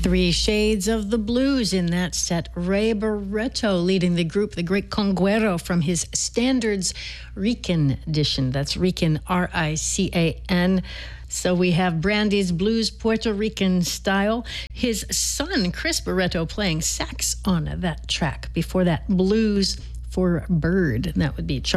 Three Shades of the Blues in that set. Ray Barretto leading the group, the great conguero from his Standards Rican edition. That's Rican, R-I-C-A-N. So we have Brandy's blues Puerto Rican style. His son, Chris Barretto, playing sax on that track. Before that, Blues for Bird. And that would be